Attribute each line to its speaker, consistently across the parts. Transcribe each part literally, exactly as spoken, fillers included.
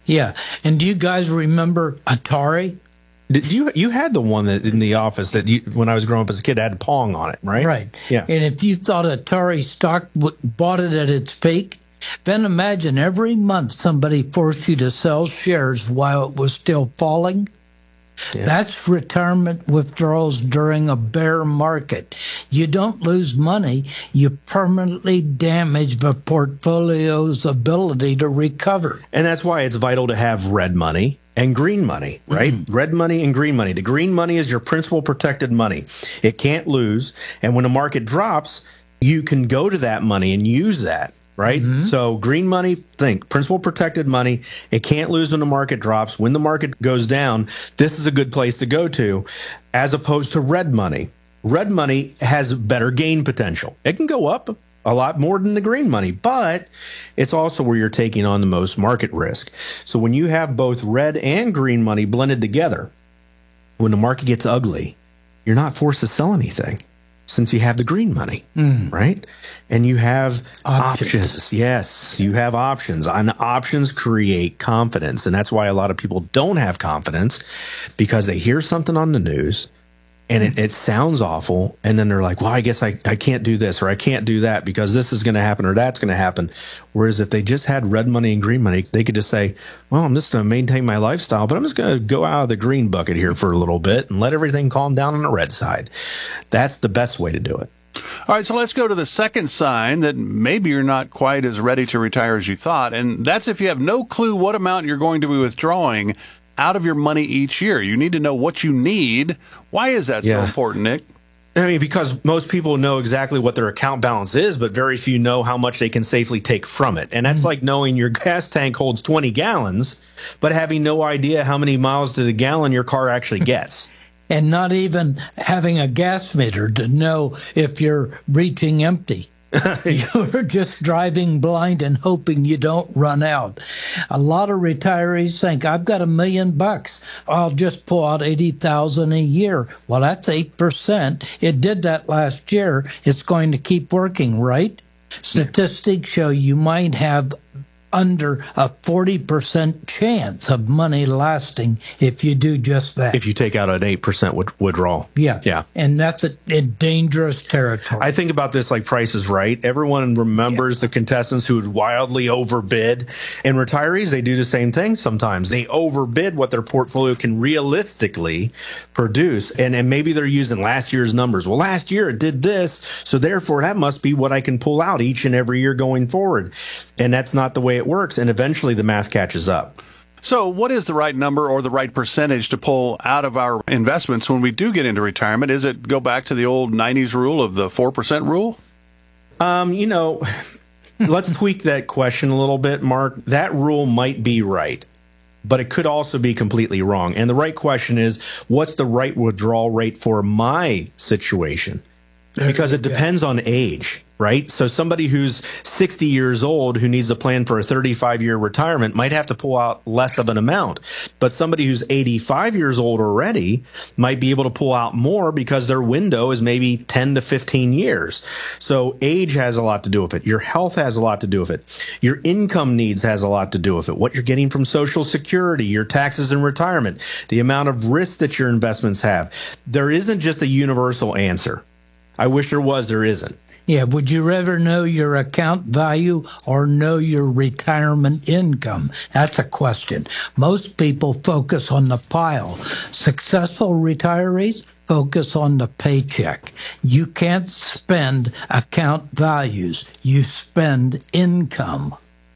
Speaker 1: Yeah. And do you guys remember Atari?
Speaker 2: Did you you had the one that in the office that you, when I was growing up as a kid, had Pong on it, right?
Speaker 1: Right.
Speaker 2: Yeah.
Speaker 1: And if you thought Atari stock w- bought it at its peak, then imagine every month somebody forced you to sell shares while it was still falling. Yeah. That's retirement withdrawals during a bear market. You don't lose money. You permanently damage the portfolio's ability to recover.
Speaker 2: And that's why it's vital to have red money and green money, right? Mm-hmm. Red money and green money. The green money is your principal protected money. It can't lose. And when the market drops, you can go to that money and use that. Right? Mm-hmm. So green money, think principal protected money. It can't lose when the market drops. When the market goes down, this is a good place to go to, as opposed to red money. Red money has better gain potential. It can go up a lot more than the green money, but it's also where you're taking on the most market risk. So when you have both red and green money blended together, when the market gets ugly, you're not forced to sell anything, since you have the green money, mm. right? And you have options. options. Yes, you have options. And options create confidence. And that's why a lot of people don't have confidence, because they hear something on the news and it, it sounds awful. And then they're like, well, I guess I, I can't do this or I can't do that because this is going to happen or that's going to happen. Whereas if they just had red money and green money, they could just say, well, I'm just going to maintain my lifestyle, but I'm just going to go out of the green bucket here for a little bit and let everything calm down on the red side. That's the best way to do it.
Speaker 3: All right, so let's go to the second sign that maybe you're not quite as ready to retire as you thought, and that's if you have no clue what amount you're going to be withdrawing out of your money each year. You need to know what you need. Why is that yeah. so important, Nick?
Speaker 2: I mean, because most people know exactly what their account balance is, but very few know how much they can safely take from it. And that's mm-hmm. like knowing your gas tank holds twenty gallons, but having no idea how many miles to the gallon your car actually gets.
Speaker 1: And not even having a gas meter to know if you're reaching empty. You're just driving blind and hoping you don't run out. A lot of retirees think, I've got a million bucks. I'll just pull out eighty thousand a year. Well, that's eight percent. It did that last year. It's going to keep working, right? Statistics show you might have under a forty percent chance of money lasting if you do just that.
Speaker 2: If you take out an eight percent withdrawal.
Speaker 1: Yeah.
Speaker 2: Yeah.
Speaker 1: And that's a, in dangerous territory.
Speaker 2: I think about this like Price is Right. Everyone remembers yeah. the contestants who would wildly overbid. And retirees, they do the same thing sometimes. They overbid what their portfolio can realistically produce. And, and maybe they're using last year's numbers. Well, last year it did this, so therefore that must be what I can pull out each and every year going forward. And that's not the way it works, and eventually the math catches up.
Speaker 3: So what is the right number or the right percentage to pull out of our investments when we do get into retirement? Is it go back to the old nineties rule of the four percent rule?
Speaker 2: Um, you know, let's tweak that question a little bit, Mark. That rule might be right, but it could also be completely wrong. And the right question is, what's the right withdrawal rate for my situation? Because it depends on age, right? So somebody who's sixty years old who needs a plan for a thirty-five year retirement might have to pull out less of an amount. But somebody who's eighty-five years old already might be able to pull out more because their window is maybe ten to fifteen years. So age has a lot to do with it. Your health has a lot to do with it. Your income needs has a lot to do with it. What you're getting from Social Security, your taxes in retirement, the amount of risk that your investments have. There isn't just a universal answer. I wish there was, there isn't.
Speaker 1: Yeah, would you rather know your account value or know your retirement income? That's a question. Most people focus on the pile. Successful retirees focus on the paycheck. You can't spend account values. You spend income.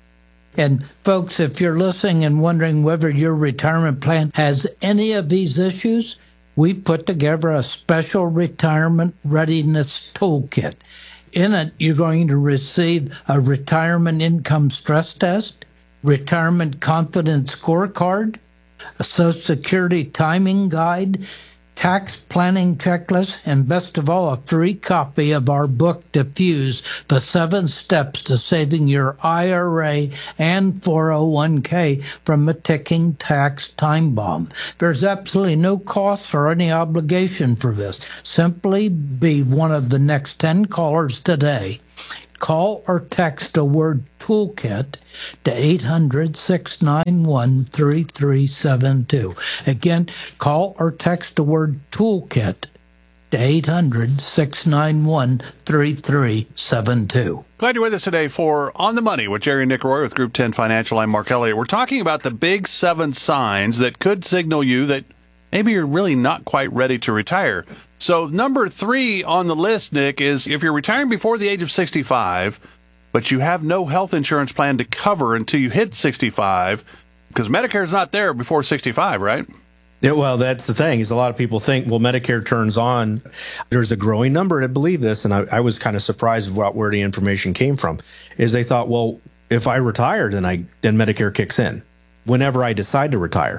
Speaker 1: And folks, if you're listening and wondering whether your retirement plan has any of these issues, we put together a special retirement readiness toolkit. In it, you're going to receive a retirement income stress test, retirement confidence scorecard, a Social Security timing guide, tax planning checklist, and best of all, a free copy of our book, Diffuse, The Seven Steps to Saving Your I R A and four oh one k from a Ticking Tax Time Bomb. There's absolutely no cost or any obligation for this. Simply be one of the next ten callers today. call or text the word toolkit to eight hundred, six nine one, three three seven two. Again, call or text the word toolkit to eight hundred, six nine one, three three seven two.
Speaker 3: Glad you're with us today for On the Money with Jerry and Nick Roy with Group ten Financial. I'm Mark Elliott. We're talking about the big seven signs that could signal you that maybe you're really not quite ready to retire. So number three on the list, Nick, is if you're retiring before the age of sixty-five, but you have no health insurance plan to cover until you hit sixty-five, because Medicare's not there before sixty-five, right?
Speaker 2: Yeah, well, that's the thing is a lot of people think, well, Medicare turns on. There's a growing number that believe this, and I, I was kind of surprised about where the information came from, is they thought, well, if I retire, then I then Medicare kicks in whenever I decide to retire.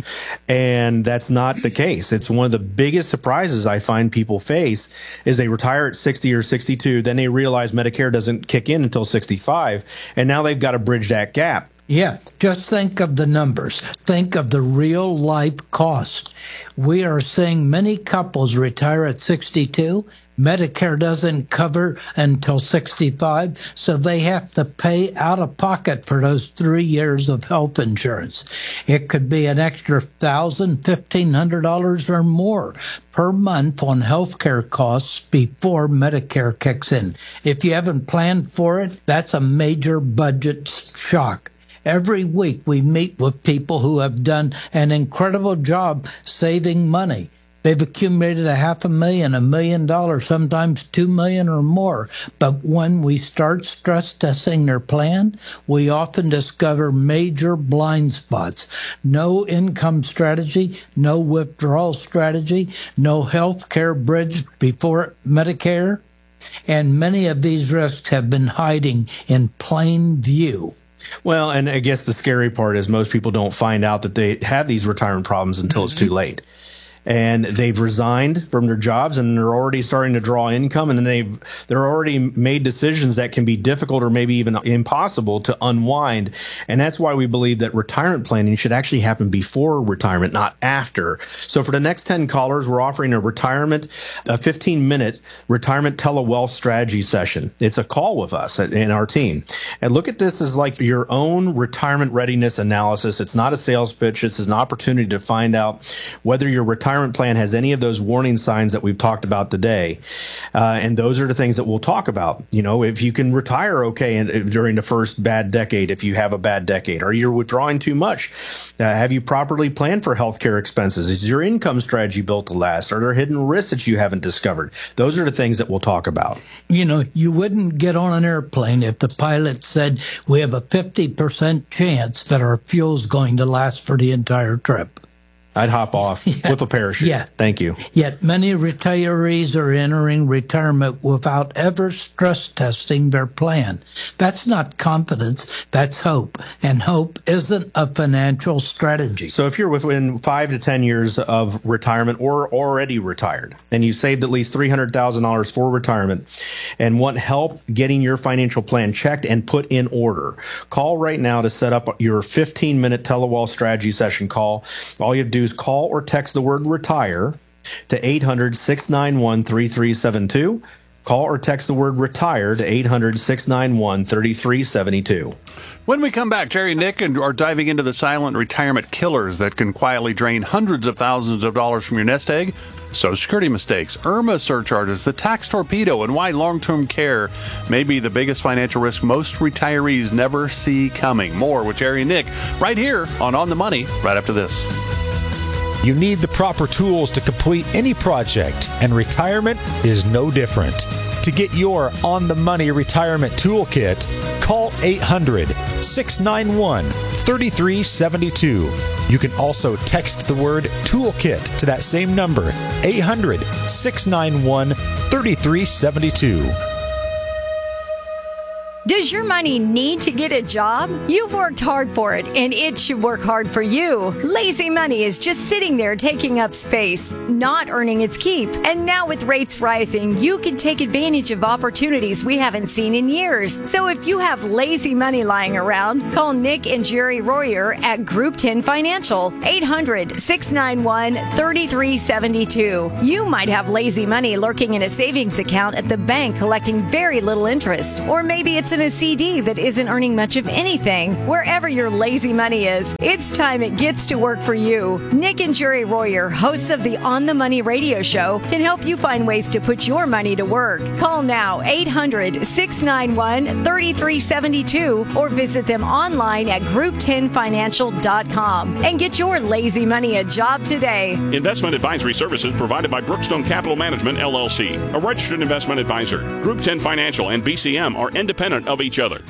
Speaker 2: And that's not the case. It's one of the biggest surprises I find people face is they retire at sixty or sixty-two, then they realize Medicare doesn't kick in until sixty-five, and now they've got to bridge that gap.
Speaker 1: Yeah, just think of the numbers. Think of the real life cost. We are seeing many couples retire at sixty-two. Medicare doesn't cover until sixty-five, so they have to pay out of pocket for those three years of health insurance. It could be an extra one thousand dollars, fifteen hundred dollars or more per month on health care costs before Medicare kicks in. If you haven't planned for it, that's a major budget shock. Every week we meet with people who have done an incredible job saving money. They've accumulated a half a million, a million dollars, sometimes two million or more. But when we start stress testing their plan, we often discover major blind spots. No income strategy, no withdrawal strategy, no health care bridge before Medicare. And many of these risks have been hiding in plain view.
Speaker 2: Well, and I guess the scary part is most people don't find out that they have these retirement problems until mm-hmm. it's too late. And they've resigned from their jobs and they're already starting to draw income, and then they've they're already made decisions that can be difficult or maybe even impossible to unwind. And that's why we believe that retirement planning should actually happen before retirement, not after. So for the next ten callers, we're offering a retirement, a fifteen minute retirement telewealth strategy session. It's a call with us in our team. And look at this as like your own retirement readiness analysis. It's not a sales pitch. It's an opportunity to find out whether your retirement plan has any of those warning signs that we've talked about today. Uh, and those are the things that we'll talk about. You know, if you can retire okay in, during the first bad decade, if you have a bad decade, or you're withdrawing too much, uh, have you properly planned for healthcare expenses? Is your income strategy built to last? Are there hidden risks that you haven't discovered? Those are the things that we'll talk about.
Speaker 1: You know, you wouldn't get on an airplane if the pilot said we have a fifty percent chance that our fuel's going to last for the entire trip.
Speaker 2: I'd hop off yeah. with a parachute.
Speaker 1: Yeah.
Speaker 2: Thank you.
Speaker 1: Yet many retirees are entering retirement without ever stress testing their plan. That's not confidence, that's hope. And hope isn't a financial strategy.
Speaker 2: So if you're within five to ten years of retirement or already retired, and you saved at least three hundred thousand dollars for retirement and want help getting your financial plan checked and put in order, call right now to set up your fifteen minute telewealth strategy session call. All you have to do is call or text the word retire to eight hundred, six nine one, three three seven two. Call or text the word retire to eight hundred, six nine one, three three seven two.
Speaker 3: When we come back, Jerry and Nick are diving into the silent retirement killers that can quietly drain hundreds of thousands of dollars from your nest egg, Social Security mistakes, IRMA surcharges, the tax torpedo, and why long-term care may be the biggest financial risk most retirees never see coming. More with Jerry and Nick right here on On the Money right after this.
Speaker 4: You need the proper tools to complete any project, and retirement is no different. To get your On the Money retirement toolkit, call eight hundred, six nine one, three three seven two. You can also text the word toolkit to that same number, eight hundred, six nine one, three three seven two.
Speaker 5: Does your money need to get a job? You've worked hard for it, and it should work hard for you. Lazy money is just sitting there taking up space, not earning its keep. And now with rates rising, you can take advantage of opportunities we haven't seen in years. So if you have lazy money lying around, call Nick and Jerry Royer at Group ten Financial, eight hundred, six nine one, three three seven two. You might have lazy money lurking in a savings account at the bank collecting very little interest. Or maybe it's in a C D that isn't earning much of anything. Wherever your lazy money is, it's time it gets to work for you. Nick and Jerry Royer, hosts of the On the Money radio show, can help you find ways to put your money to work. Call now, eight hundred, six nine one, three three seven two, or visit them online at group ten financial dot com and get your lazy money a job today.
Speaker 6: Investment advisory services provided by Brookstone Capital Management, L L C, a registered investment advisor. Group ten Financial and B C M are independent of each other.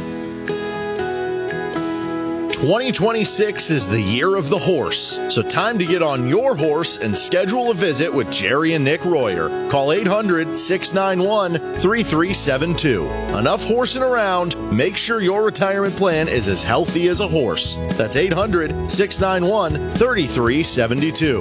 Speaker 7: twenty twenty-six is the year of the horse, so time to get on your horse and schedule a visit with Jerry and Nick Royer. Call eight hundred, six nine one, three three seven two. Enough horsing around. Make sure your retirement plan is as healthy as a horse. That's eight hundred, six nine one, three three seven two.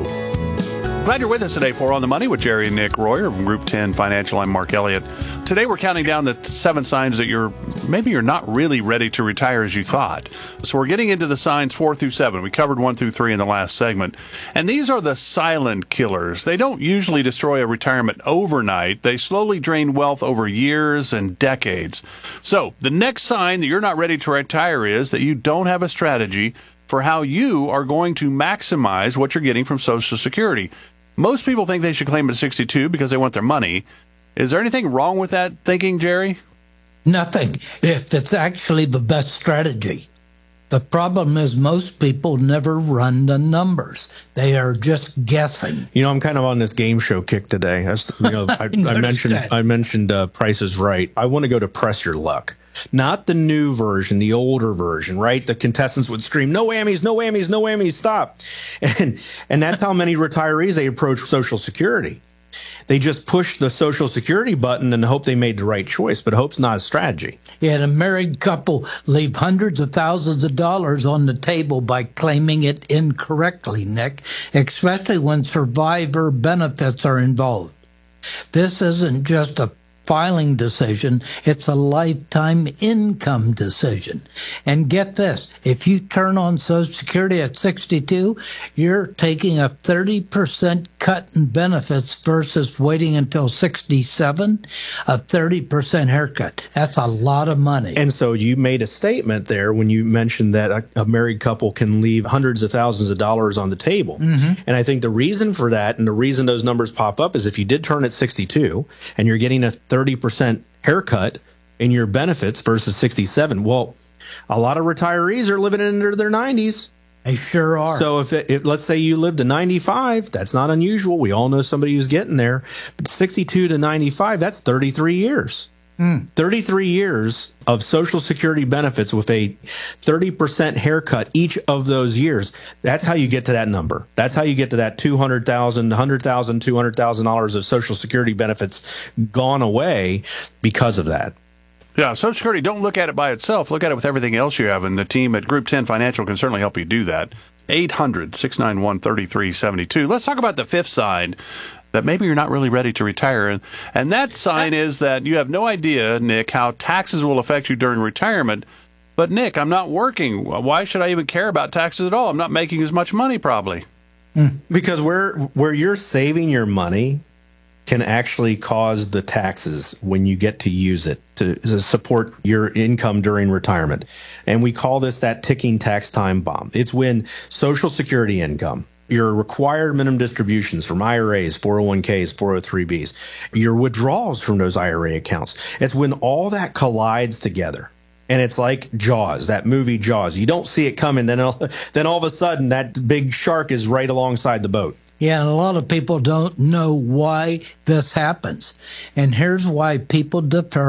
Speaker 3: Glad you're with us today for On the Money with Jerry and Nick Royer from Group ten Financial. I'm Mark Elliott. Today we're counting down the seven signs that you're maybe you're not really ready to retire as you thought. So we're getting into the signs four through seven. We covered one through three in the last segment. And these are the silent killers. They don't usually destroy a retirement overnight. They slowly drain wealth over years and decades. So the next sign that you're not ready to retire is that you don't have a strategy for how you are going to maximize what you're getting from Social Security. Most people think they should claim at sixty-two because they want their money. Is there anything wrong with that thinking, Jerry?
Speaker 1: Nothing, if it's actually the best strategy. The problem is most people never run the numbers. They are just guessing.
Speaker 2: You know, I'm kind of on this game show kick today. As, you know, I, I, I mentioned that. I mentioned uh, Price is Right. I want to go to Press Your Luck. Not the new version, the older version, right? The contestants would scream, no whammies, no whammies, no whammies, stop. And and that's how many retirees, they approach Social Security. They just push the Social Security button and hope they made the right choice, but hope's not a strategy.
Speaker 1: You had a married couple leave hundreds of thousands of dollars on the table by claiming it incorrectly, Nick, especially when survivor benefits are involved. This isn't just a filing decision, it's a lifetime income decision. And get this, if you turn on Social Security at sixty-two, you're taking a thirty percent cut in benefits versus waiting until sixty-seven, a thirty percent haircut. That's a lot of money.
Speaker 2: And so you made a statement there when you mentioned that a, a married couple can leave hundreds of thousands of dollars on the table. Mm-hmm. And I think the reason for that and the reason those numbers pop up is if you did turn at sixty-two and you're getting a thirty percent haircut in your benefits versus sixty-seven. Well, a lot of retirees are living into their nineties.
Speaker 1: They sure are.
Speaker 2: So if, it, if let's say you live to ninety-five, that's not unusual. We all know somebody who's getting there. But sixty-two to ninety-five, that's thirty-three years. Mm. thirty-three years of Social Security benefits with a thirty percent haircut each of those years. That's how you get to that number. That's how you get to that two hundred thousand dollars, one hundred thousand dollars, two hundred thousand dollars of Social Security benefits gone away because of that.
Speaker 3: Yeah, Social Security, don't look at it by itself. Look at it with everything else you have, and the team at Group ten Financial can certainly help you do that. eight hundred, six nine one, three three seven two. Let's talk about the fifth side, that maybe you're not really ready to retire. And, and that sign is that you have no idea, Nick, how taxes will affect you during retirement. But, Nick, I'm not working. Why should I even care about taxes at all? I'm not making as much money, probably.
Speaker 2: Because where where you're saving your money can actually cause the taxes when you get to use it to, to support your income during retirement. And we call this that ticking tax time bomb. It's when Social Security income, your required minimum distributions from I R As, four oh one k's, four oh three b's, your withdrawals from those I R A accounts. It's when all that collides together. And it's like Jaws, that movie Jaws. You don't see it coming, then all, then all of a sudden that big shark is right alongside the boat.
Speaker 1: Yeah, and a lot of people don't know why this happens. And here's why people defer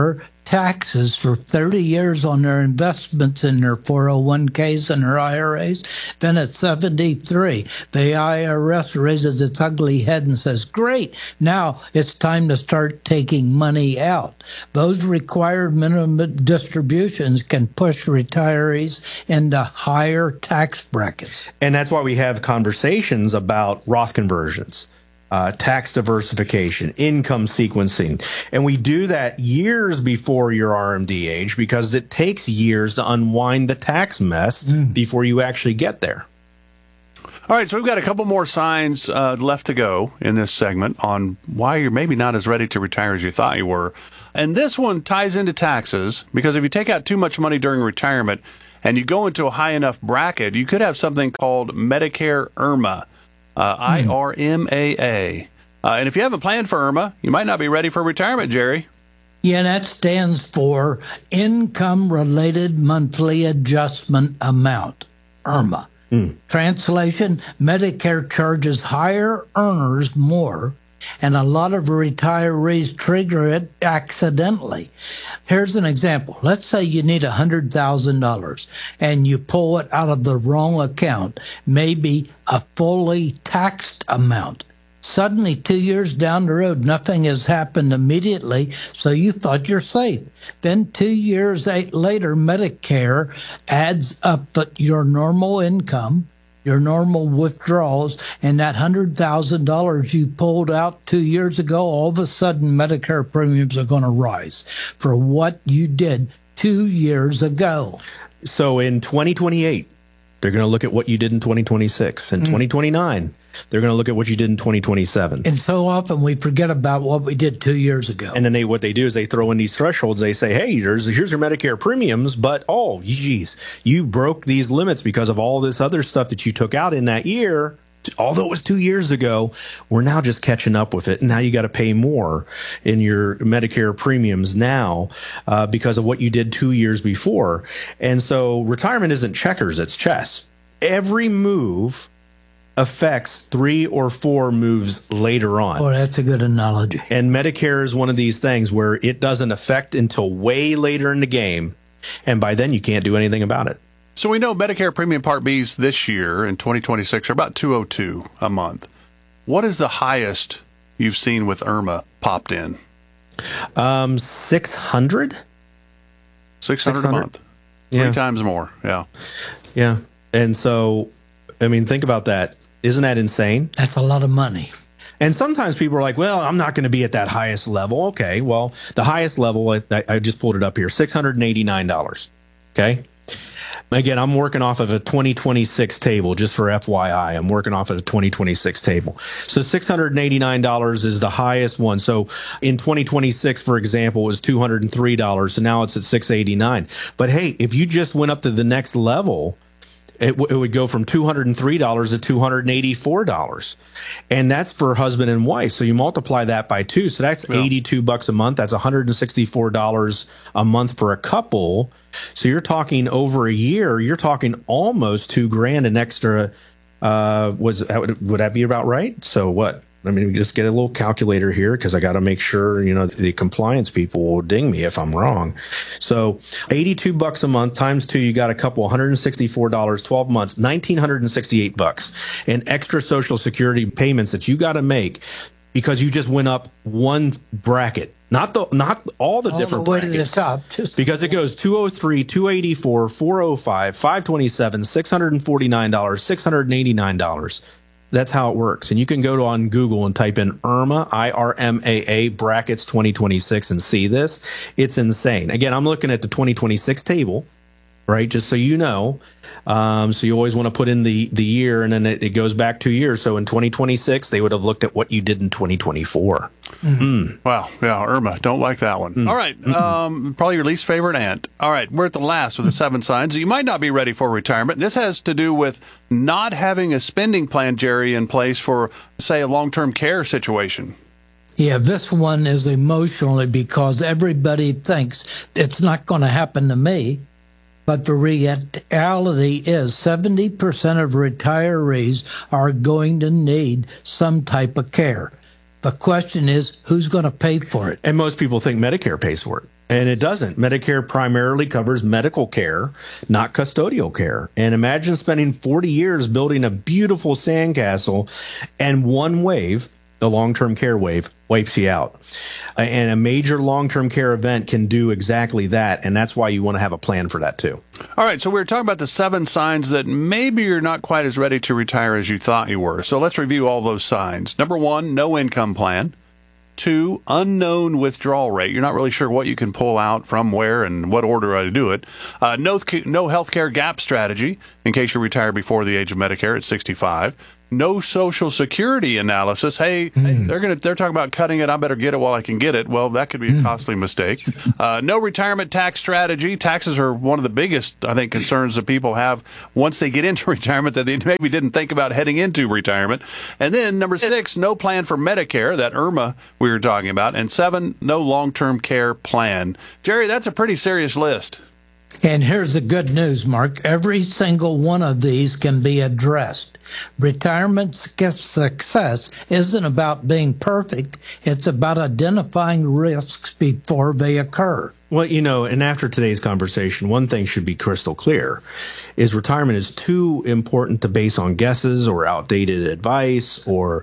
Speaker 1: taxes for thirty years on their investments in their four oh one k's and their I R As. Then at seventy-three, the I R S raises its ugly head and says, great, now it's time to start taking money out. Those required minimum distributions can push retirees into higher tax brackets.
Speaker 2: And that's why we have conversations about Roth conversions. Uh, tax diversification, income sequencing. And we do that years before your R M D age because it takes years to unwind the tax mess mm. before you actually get there.
Speaker 3: All right, so we've got a couple more signs uh, left to go in this segment on why you're maybe not as ready to retire as you thought you were. And this one ties into taxes because if you take out too much money during retirement and you go into a high enough bracket, you could have something called Medicare I R M A. Uh, I R M A A. Uh, and if you haven't planned for I R M A, you might not be ready for retirement, Jerry.
Speaker 1: Yeah, that stands for Income-Related Monthly Adjustment Amount, I R M A. Mm. Translation, Medicare charges higher earners more, and a lot of retirees trigger it accidentally. Here's an example. Let's say you need one hundred thousand dollars and you pull it out of the wrong account, maybe a fully taxed amount. Suddenly, two years down the road, nothing has happened immediately, so you thought you're safe. Then two years later, Medicare adds up your normal income, your normal withdrawals, and that one hundred thousand dollars you pulled out two years ago, all of a sudden Medicare premiums are going to rise for what you did two years ago.
Speaker 2: So in twenty twenty-eight, they're going to look at what you did in twenty twenty-six. In mm. twenty twenty-nine, they're going to look at what you did in twenty twenty-seven.
Speaker 1: And so often we forget about what we did two years ago.
Speaker 2: And then they, what they do is they throw in these thresholds. They say, hey, here's, here's your Medicare premiums, but, oh, geez, you broke these limits because of all this other stuff that you took out in that year. Although it was two years ago, we're now just catching up with it. And now you got to pay more in your Medicare premiums now uh, because of what you did two years before. And so retirement isn't checkers, it's chess. Every move affects three or four moves later on.
Speaker 1: Oh, that's a good analogy.
Speaker 2: And Medicare is one of these things where it doesn't affect until way later in the game. And by then you can't do anything about it.
Speaker 3: So we know Medicare Premium Part B's this year in twenty twenty-six are about two oh two a month. What is the highest you've seen with I R M A popped in?
Speaker 2: Um, six hundred?
Speaker 3: six hundred a month. Three
Speaker 2: yeah.
Speaker 3: times more, yeah.
Speaker 2: Yeah. And so, I mean, think about that. Isn't that insane?
Speaker 1: That's a lot of money.
Speaker 2: And sometimes people are like, well, I'm not going to be at that highest level. Okay, well, the highest level, I, I just pulled it up here, six hundred eighty-nine dollars. Okay? Again, I'm working off of a twenty twenty-six table, just for F Y I. I'm working off of a twenty twenty-six table. So six hundred eighty-nine dollars is the highest one. So in twenty twenty-six, for example, it was two hundred three dollars. So now it's at six hundred eighty-nine dollars. But hey, if you just went up to the next level, It, w- it would go from two hundred three dollars to two hundred eighty-four dollars. And that's for husband and wife. So you multiply that by two. So that's yeah. eighty-two bucks a month. That's one hundred sixty-four dollars a month for a couple. So you're talking over a year, you're talking almost two grand an extra. Uh, was would that be about right? So what? I mean, we just get a little calculator here because I got to make sure, you know, the compliance people will ding me if I'm wrong. So eighty-two bucks a month times two, you got a couple one hundred sixty-four dollars, twelve months, one thousand nine hundred sixty-eight bucks in extra Social Security payments that you got to make because you just went up one bracket. Not the not all the
Speaker 1: all
Speaker 2: different
Speaker 1: the way
Speaker 2: brackets.
Speaker 1: To the top, just
Speaker 2: because it goes two oh three, two eighty-four, four oh five, five twenty-seven, six hundred forty-nine dollars, six hundred eighty-nine dollars. That's how it works. And you can go to on Google and type in I R M A, I R M A A, brackets twenty twenty-six and see this. It's insane. Again, I'm looking at the twenty twenty-six table, right? Just so you know. Um, so you always want to put in the, the year, and then it, it goes back two years. So in twenty twenty-six, they would have looked at what you did in twenty twenty-four.
Speaker 3: Mm-hmm. Mm. Wow. Yeah, I R M A. Don't like that one. Mm. All right. Mm-hmm. Um, probably your least favorite aunt. All right. We're at the last of the seven signs. You might not be ready for retirement. This has to do with not having a spending plan, Jerry, in place for, say, a long-term care situation.
Speaker 1: Yeah, this one is emotionally because everybody thinks it's not going to happen to me. But the reality is seventy percent of retirees are going to need some type of care. The question is, who's going to pay for it?
Speaker 2: And most people think Medicare pays for it. And it doesn't. Medicare primarily covers medical care, not custodial care. And imagine spending forty years building a beautiful sandcastle, and one wave, the long-term care wave, wipes you out. And a major long-term care event can do exactly that, and that's why you want to have a plan for that too.
Speaker 3: All right, so we were talking about the seven signs that maybe you're not quite as ready to retire as you thought you were. So let's review all those signs. Number one, no income plan. Two, unknown withdrawal rate. You're not really sure what you can pull out from where and what order to do it. Uh, no, no healthcare gap strategy in case you retire before the age of Medicare at sixty-five. No Social Security analysis. Hey, mm. hey they're gonna they're talking about cutting it. I better get it while I can get it. Well, that could be a costly mm. mistake. Uh, no retirement tax strategy. Taxes are one of the biggest, I think, concerns that people have once they get into retirement that they maybe didn't think about heading into retirement. And then number six, no plan for Medicare, that IRMA we were talking about. And seven, no long-term care plan. Jerry, that's a pretty serious list.
Speaker 1: And here's the good news, Mark. Every single one of these can be addressed. Retirement success isn't about being perfect. It's about identifying risks before they occur.
Speaker 2: Well, you know, and after today's conversation, one thing should be crystal clear, is retirement is too important to base on guesses or outdated advice or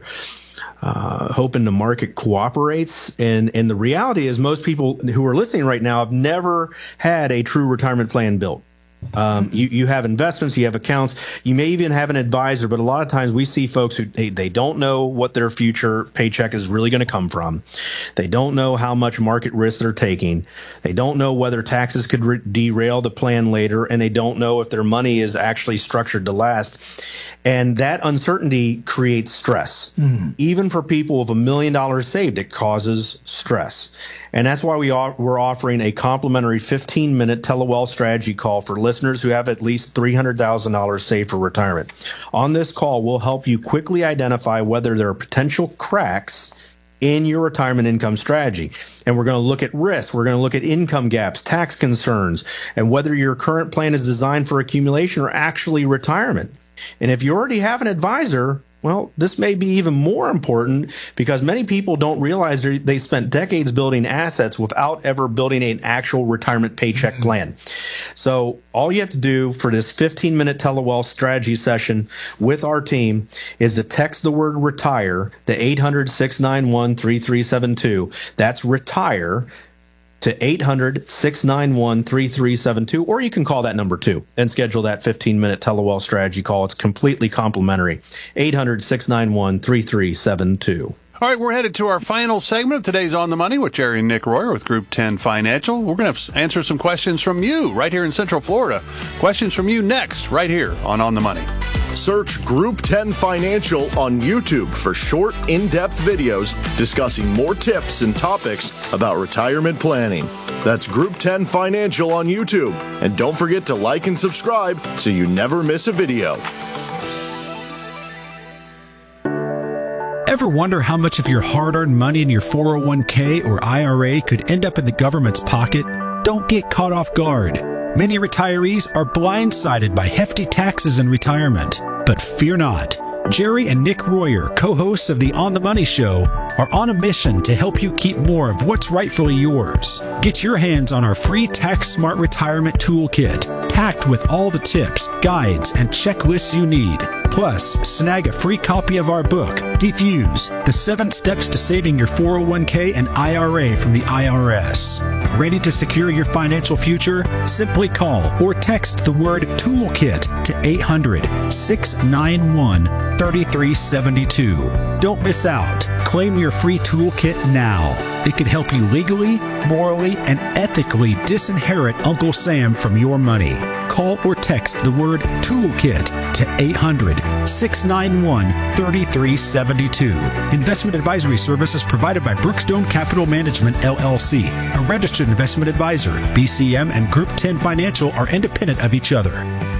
Speaker 2: uh, hoping the market cooperates. And, and the reality is most people who are listening right now have never had a true retirement plan built. Um, you, you have investments, you have accounts, you may even have an advisor, but a lot of times we see folks who they, they don't know what their future paycheck is really going to come from. They don't know how much market risk they're taking. They don't know whether taxes could re- derail the plan later, and they don't know if their money is actually structured to last. And that uncertainty creates stress. Mm. Even for people with a million dollars saved, it causes stress. And that's why we are, we're offering a complimentary fifteen-minute TeleWealth strategy call for listeners who have at least three hundred thousand dollars saved for retirement. On this call, we'll help you quickly identify whether there are potential cracks in your retirement income strategy. And we're going to look at risks. We're going to look at income gaps, tax concerns, and whether your current plan is designed for accumulation or actually retirement. And if you already have an advisor, well, this may be even more important because many people don't realize they spent decades building assets without ever building an actual retirement paycheck plan. So all you have to do for this fifteen-minute TeleWealth strategy session with our team is to text the word retire to eight hundred, six nine one, three three seven two. That's retire to eight hundred, six nine one, three three seven two, or you can call that number too and schedule that fifteen-minute TeleWealth strategy call. It's completely complimentary. eight hundred, six nine one, three three seven two.
Speaker 3: All right, we're headed to our final segment of today's On the Money with Jerry and Nick Royer with Group ten Financial. We're going to answer some questions from you right here in Central Florida. Questions from you next, right here on On the Money.
Speaker 7: Search Group ten Financial on YouTube for short, in-depth videos discussing more tips and topics about retirement planning. That's Group ten Financial on YouTube. And don't forget to like and subscribe so you never miss a video.
Speaker 8: Ever wonder how much of your hard-earned money in your four oh one k or I R A could end up in the government's pocket? Don't get caught off guard. Many retirees are blindsided by hefty taxes in retirement. But fear not. Jerry and Nick Royer, co-hosts of the On the Money Show, are on a mission to help you keep more of what's rightfully yours. Get your hands on our free Tax Smart Retirement Toolkit, packed with all the tips, guides, and checklists you need. Plus, snag a free copy of our book, Defuse, the seven steps to saving your four oh one k and I R A from the I R S. Ready to secure your financial future? Simply call or text the word TOOLKIT to eight hundred, six nine one, three three seven two. Don't miss out. Claim your free toolkit now. It can help you legally, morally, and ethically disinherit Uncle Sam from your money. Call or text the word TOOLKIT to eight hundred, six nine one, three three seven two. Investment advisory services provided by Brookstone Capital Management, L L C, a registered investment advisor. B C M and Group ten Financial are independent of each other.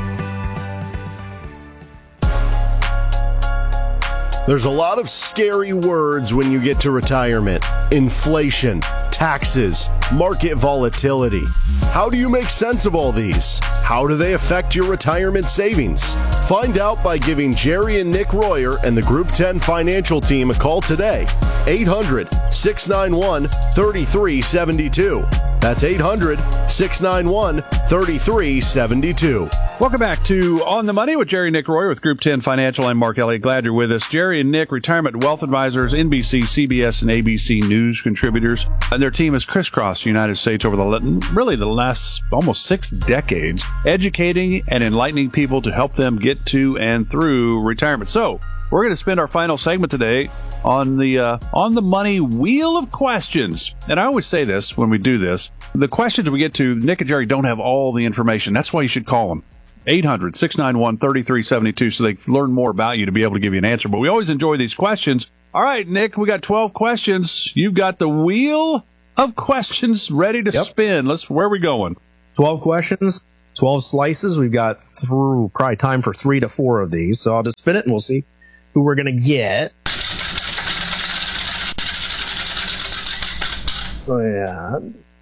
Speaker 7: There's a lot of scary words when you get to retirement. Inflation, taxes, market volatility. How do you make sense of all these? How do they affect your retirement savings? Find out by giving Jerry and Nick Royer and the Group ten Financial team a call today. eight hundred, six nine one, three three seven two. That's eight hundred, six nine one, three three seven two.
Speaker 3: Welcome back to On the Money with Jerry Nick Roy with Group ten Financial. I'm Mark Elliott. Glad you're with us. Jerry and Nick, retirement wealth advisors, N B C, C B S, and A B C News contributors. And their team has crisscrossed the United States over the really the last almost six decades, educating and enlightening people to help them get to and through retirement. So we're going to spend our final segment today on the uh, on the money wheel of questions. And I always say this when we do this. The questions we get to, Nick and Jerry don't have all the information. That's why you should call them. eight hundred, six nine one, three three seven two so they can learn more about you to be able to give you an answer. But we always enjoy these questions. All right, Nick, we got twelve questions. You've got the wheel of questions ready to yep. spin. Let's. Where are we going?
Speaker 2: twelve questions, twelve slices. We've got through probably time for three to four of these. So I'll just spin it and we'll see who we're going to get. Oh, yeah.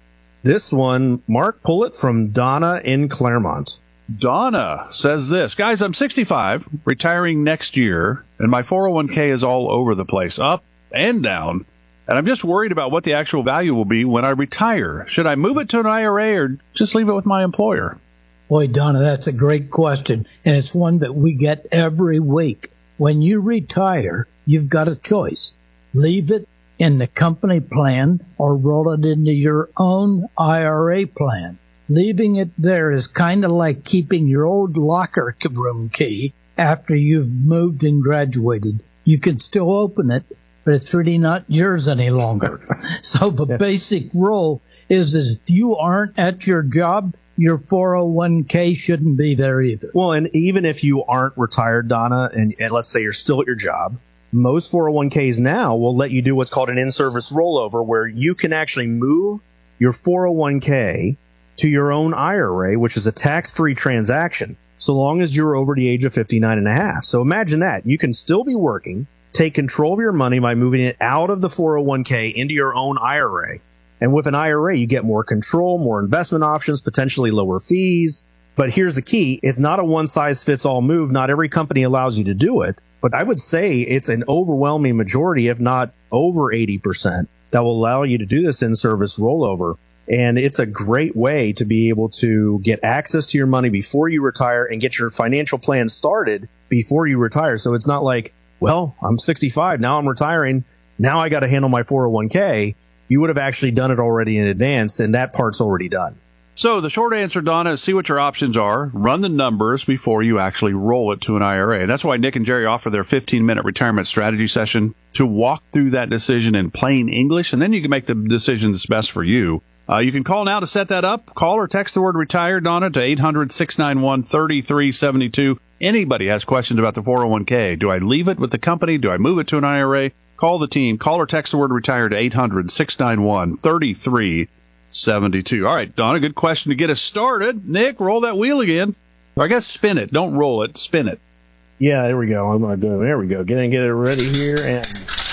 Speaker 2: This one, Mark, pull it from Donna in Claremont.
Speaker 3: Donna says this. Guys, I'm sixty-five, retiring next year, and my four oh one k is all over the place, up and down. And I'm just worried about what the actual value will be when I retire. Should I move it to an I R A or just leave it with my employer?
Speaker 1: Boy, Donna, that's a great question, and it's one that we get every week. When you retire, you've got a choice. Leave it in the company plan or roll it into your own I R A plan. Leaving it there is kind of like keeping your old locker room key after you've moved and graduated. You can still open it, but it's really not yours any longer. So the basic rule is, is if you aren't at your job, your four oh one k shouldn't be there either.
Speaker 2: Well, and even if you aren't retired, Donna, and, and let's say you're still at your job, most four oh one k's now will let you do what's called an in-service rollover, where you can actually move your four oh one k to your own I R A, which is a tax-free transaction, so long as you're over the age of fifty-nine and a half. So imagine that. You can still be working, take control of your money by moving it out of the four oh one k into your own I R A. And with an I R A, you get more control, more investment options, potentially lower fees. But here's the key. It's not a one-size-fits-all move. Not every company allows you to do it. But I would say it's an overwhelming majority, if not over eighty percent, that will allow you to do this in-service rollover. And it's a great way to be able to get access to your money before you retire and get your financial plan started before you retire. So it's not like, well, I'm sixty-five, now I'm retiring, now I got to handle my four oh one k. You would have actually done it already in advance, and that part's already done.
Speaker 3: So the short answer, Donna, is see what your options are, run the numbers before you actually roll it to an I R A. That's why Nick and Jerry offer their fifteen-minute retirement strategy session to walk through that decision in plain English, and then you can make the decision that's best for you. Uh, you can call now to set that up. Call or text the word retire, Donna, to eight hundred, six nine one, three three seven two. Anybody has questions about the four oh one k. Do I leave it with the company? Do I move it to an I R A? Call the team. Call or text the word retire to eight hundred, six nine one, three three seven two. All right, Donna, good question to get us started. Nick, roll that wheel again. Or I guess spin it. Don't roll it. Spin it.
Speaker 2: Yeah, there we go. I'm going to do it. There we go. Get in, get it ready here. And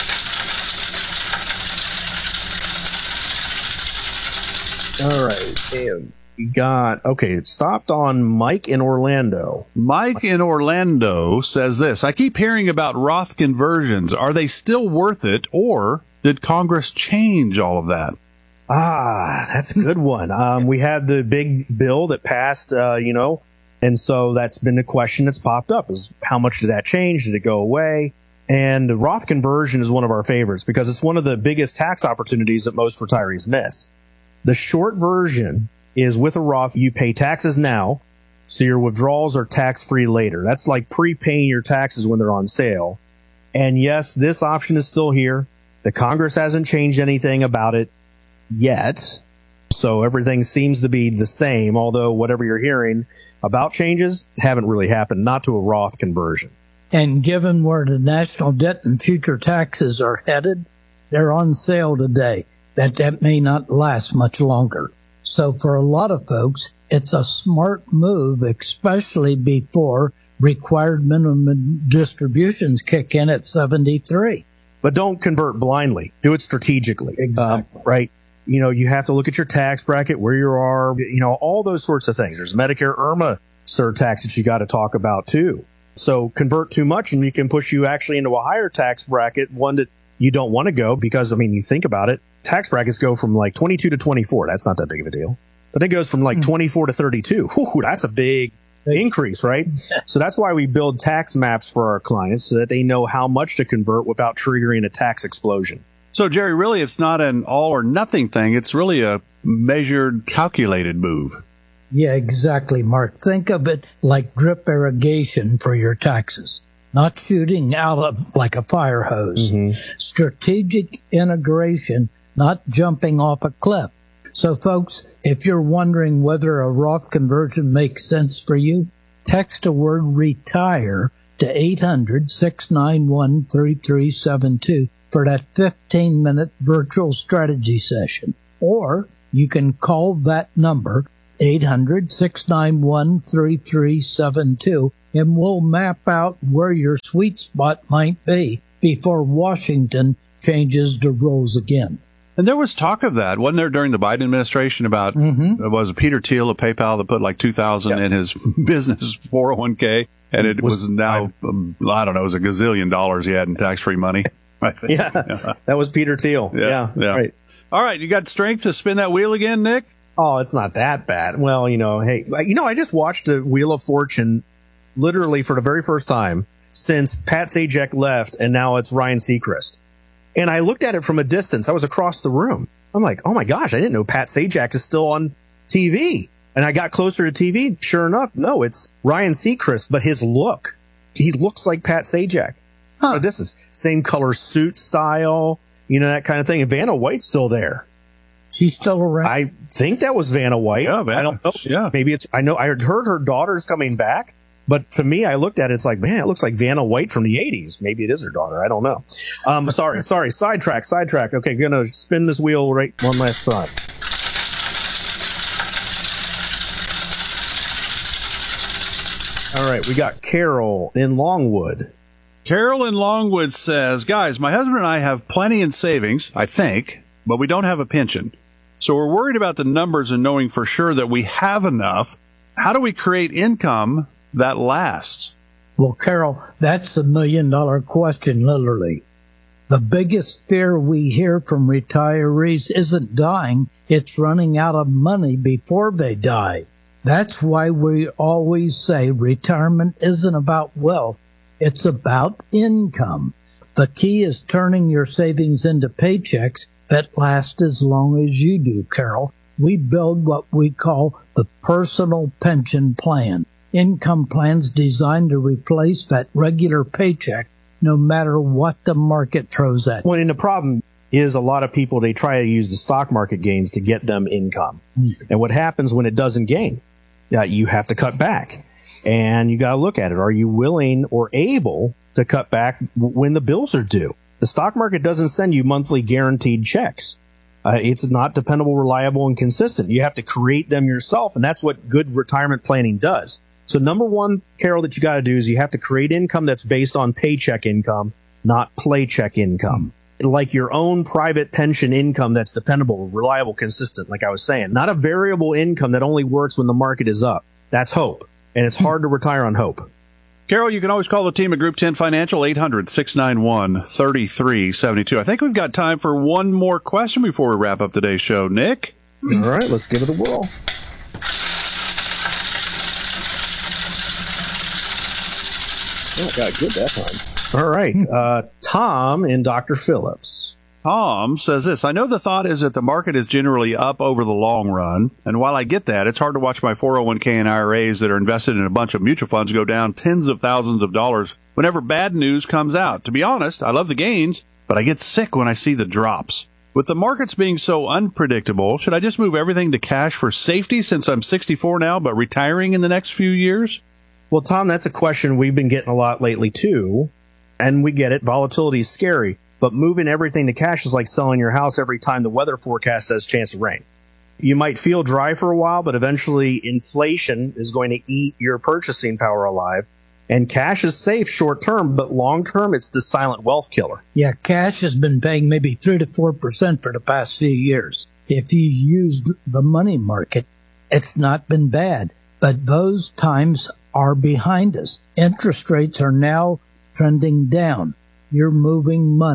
Speaker 2: all right. And we got, okay, it stopped on Mike in Orlando.
Speaker 3: Mike in Orlando says this. I keep hearing about Roth conversions. Are they still worth it, or did Congress change all of that?
Speaker 2: Ah, that's a good one. Um, we had the big bill that passed, uh, you know, and so that's been a question that's popped up is how much did that change? Did it go away? And the Roth conversion is one of our favorites because it's one of the biggest tax opportunities that most retirees miss. The short version is with a Roth, you pay taxes now, so your withdrawals are tax-free later. That's like prepaying your taxes when they're on sale. And yes, this option is still here. The Congress hasn't changed anything about it yet. So everything seems to be the same, although whatever you're hearing about changes haven't really happened, not to a Roth conversion.
Speaker 1: And given where the national debt and future taxes are headed, they're on sale today. That that may not last much longer. So for a lot of folks, it's a smart move, especially before required minimum distributions kick in at seventy-three.
Speaker 2: But don't convert blindly. Do it strategically.
Speaker 1: Exactly.
Speaker 2: Um, right? You know, you have to look at your tax bracket, where you are, you know, all those sorts of things. There's Medicare I R M A surtax that you got to talk about too. So convert too much and you can push you actually into a higher tax bracket, one that you don't want to go because, I mean, you think about it, tax brackets go from like twenty-two to twenty-four. That's not that big of a deal. But it goes from like mm. twenty-four to thirty-two. Whew, that's a big increase, right? So that's why we build tax maps for our clients so that they know how much to convert without triggering a tax explosion.
Speaker 3: So, Jerry, really, it's not an all or nothing thing. It's really a measured, calculated move.
Speaker 1: Yeah, exactly, Mark. Think of it like drip irrigation for your taxes, not shooting out of like a fire hose. Mm-hmm. Strategic integration, not jumping off a cliff. So, folks, if you're wondering whether a Roth conversion makes sense for you, text the word RETIRE to eight hundred, six nine one, three three seven two for that fifteen-minute virtual strategy session. Or you can call that number, eight hundred, six nine one, three three seven two, and we'll map out where your sweet spot might be before Washington changes the rules again.
Speaker 3: And there was talk of that, wasn't there, during the Biden administration about, mm-hmm. was it Peter Thiel of PayPal that put like two thousand dollars yep. in his business four oh one k, and it was, was now, um, I don't know, it was a gazillion dollars he had in tax-free money, I think.
Speaker 2: Yeah, yeah. That was Peter Thiel. Yeah, yeah, yeah. Right.
Speaker 3: All right, you got strength to spin that wheel again, Nick?
Speaker 2: Oh, it's not that bad. Well, you know, hey, you know, I just watched the Wheel of Fortune literally for the very first time since Pat Sajak left, and now it's Ryan Seacrest. And I looked at it from a distance. I was across the room. I'm like, oh my gosh, I didn't know Pat Sajak is still on T V. And I got closer to T V. Sure enough, no, it's Ryan Seacrest, but his look, he looks like Pat Sajak. Huh. From a distance. Same color suit style, you know, that kind of thing. And Vanna White's still there.
Speaker 1: She's still around?
Speaker 2: I think that was Vanna White.
Speaker 3: Yeah, Vanna.
Speaker 2: I don't know. Yeah. Maybe it's, I know, I heard her daughter's coming back. But to me, I looked at it, it's like, man, it looks like Vanna White from the eighties. Maybe it is her daughter. I don't know. Um, sorry, sorry. Sidetrack, sidetrack. Okay, going to spin this wheel right one last time. All right, we got Carol in Longwood.
Speaker 3: Carol in Longwood says, guys, my husband and I have plenty in savings, I think, but we don't have a pension. So we're worried about the numbers and knowing for sure that we have enough. How do we create income that lasts?
Speaker 1: Well, Carol, that's a million dollar question, literally. The biggest fear we hear from retirees isn't dying, it's running out of money before they die. That's why we always say retirement isn't about wealth, it's about income. The key is turning your savings into paychecks that last as long as you do, Carol. We build what we call the personal pension plan. Income plans designed to replace that regular paycheck no matter what the market throws at you.
Speaker 2: Well, and the problem is a lot of people, they try to use the stock market gains to get them income. Mm-hmm. And what happens when it doesn't gain? Yeah, you have to cut back. And you got to look at it. Are you willing or able to cut back when the bills are due? The stock market doesn't send you monthly guaranteed checks. Uh, it's not dependable, reliable, and consistent. You have to create them yourself, and that's what good retirement planning does. So number one, Carol, that you got to do is you have to create income that's based on paycheck income, not playcheck income. Mm. Like your own private pension income that's dependable, reliable, consistent, like I was saying. Not a variable income that only works when the market is up. That's hope. And it's hard to retire on hope.
Speaker 3: Carol, you can always call the team at Group ten Financial, eight hundred, six nine one, three three seven two. I think we've got time for one more question before we wrap up today's show. Nick?
Speaker 2: All right, let's give it a whirl. Oh, got good that time. All right. Uh, Tom and Doctor Phillips.
Speaker 3: Tom says this, I know the thought is that the market is generally up over the long run. And while I get that, it's hard to watch my four oh one k and I R As that are invested in a bunch of mutual funds go down tens of thousands of dollars whenever bad news comes out. To be honest, I love the gains, but I get sick when I see the drops. With the markets being so unpredictable, should I just move everything to cash for safety since I'm sixty-four now, but retiring in the next few years?
Speaker 2: Well, Tom, that's a question we've been getting a lot lately, too. And we get it. Volatility is scary. But moving everything to cash is like selling your house every time the weather forecast says chance of rain. You might feel dry for a while, but eventually inflation is going to eat your purchasing power alive. And cash is safe short term, but long term, it's the silent wealth killer.
Speaker 1: Yeah, cash has been paying maybe three to four percent for the past few years. If you used the money market, it's not been bad. But those times are behind us. Interest rates are now trending down. You're moving money